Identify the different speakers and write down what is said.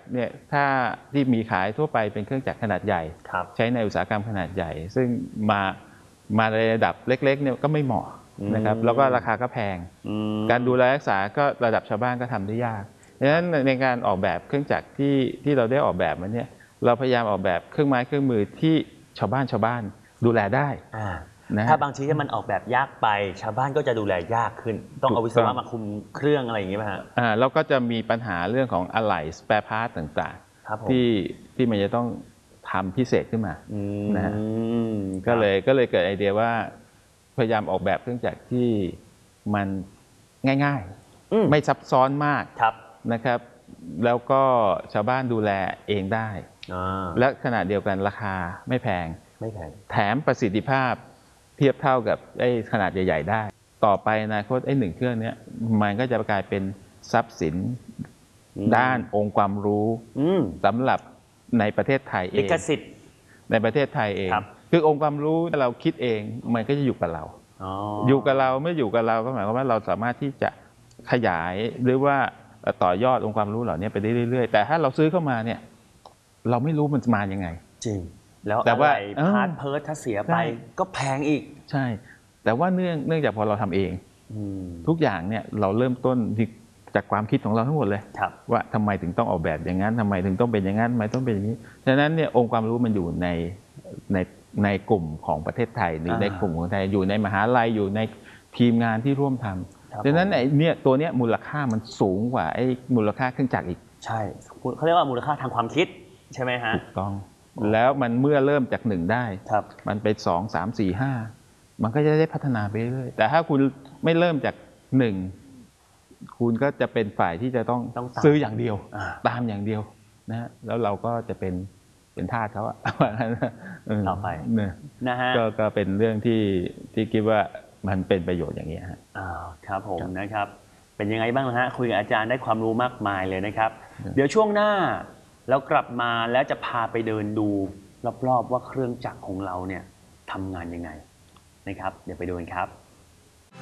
Speaker 1: เนี่ยถ้าที่มีขายทั่วไปเป็นเครื่องจักรขนาดใหญ่ใช้ในอุตสาหกรรมขนาดใหญ่ ซึ่งมาในระดับเล็กๆเนี่ยก็ไม่เหมาะนะครับแล้วก็ราคาก็แพงการดูแลรักษาก็ระดับชาวบ้านก็ทำได้ยากดังนั้นในการออกแบบเครื่องจักรที่เราได้ออกแบบมาเนี่ยเราพยายามออกแบบเครื่องไม้เครื่องมือที่ชาวบ้านดูแลได้
Speaker 2: ถ้าบางทีถ้ามันออกแบบยากไปชาวบ้านก็จะดูแลยากขึ้นต้องเอาวิศวะมาคุมเครื่องอะไรอย่างนี้ไหมฮะ
Speaker 1: แล้วก็จะมีปัญหาเรื่องของอะไหล่สเปร์พาร์ทต่างๆที่มันจะต้องทำพิเศษขึ้นมานะฮะก็เลยเกิดไอเดียว่าพยายามออกแบบเครื่องจักรที่มันง่ายๆไม่ซับซ้อนมากนะครับแล้วก็ชาวบ้านดูแลเองได้และขณะเดียวกันราคาไม่แพงแถมประสิทธิภาพเทียบเท่ากับไอ้ขนาดใหญ่ๆได้ต่อไปอนาคตไอ้1เครื่องนี้มันก็จะกลายเป็นทรัพย์สินด้านองค์ความรู้สำหรับในประเทศไทยเอง
Speaker 2: ลิขสิทธิ์
Speaker 1: ในประเทศไทยเองคือองค์ความรู้เราคิดเองมันก็จะอยู่กับเราอยู่กับเราไม่อยู่กับเราก็หมายความว่าเราสามารถที่จะขยายหรือว่าต่อยอดองค์ความรู้เหล่านี้ไปได้เรื่อยๆแต่ถ้าเราซื้อเข้ามาเนี่ยเราไม่รู้มันมายังไง
Speaker 2: จริงแล้วอะไรพาร์ทเพิร์ทถ้าเสียไปก็แพงอีก
Speaker 1: ใช่แต่ว่าเนื่องจากพอเราทำเองทุกอย่างเนี่ยเราเริ่มต้นจากความคิดของเราทั้งหมดเลยว่าทำไมถึงต้องออกแบบอย่างนั้นทำไมถึงต้องเป็นอย่างนั้นทำไมต้องเป็นอย่างนี้ฉะนั้นเนี่ยองค์ความรู้มันอยู่ในกลุ่มของประเทศไทยหรือในกลุ่มของไทยอยู่ในมหาลัยอยู่ในทีมงานที่ร่วมทำดังนั้นเนี่ยตัวเนี้ยมูลค่ามันสูงกว่าไอ้มูลค่าเครื่องจักรอีก
Speaker 2: ใช่เขาเรียกว่ามูลค่าทางความคิดใช่ไหมฮะ
Speaker 1: ถูกต้องแล้วมันเมื่อเริ่มจาก1ได้มันไป2 3 4 5มันก็จะได้พัฒนาไปเรื่อยแต่ถ้าคุณไม่เริ่มจาก1คุณก็จะเป็นฝ่ายที่จะต้องซื้ออย่างเดียวตามอย่างเดียวนะแล้วเราก็จะเป็นทาสเขา
Speaker 2: ต่อไป
Speaker 1: นะฮะก็เป็นเรื่องที่คิดว่ามันเป็นประโยชน์อย่างนี้ฮะ
Speaker 2: ครับผมนะครับเป็นยังไงบ้างนะฮะคุยกับอาจารย์ได้ความรู้มากมายเลยนะครับเดี๋ยวช่วงหน้าแล้วกลับมาแล้วจะพาไปเดินดูรอบๆว่าเครื่องจักรของเราเนี่ยทำงานยังไงนะครับเดี๋ยวไปดูกันครับ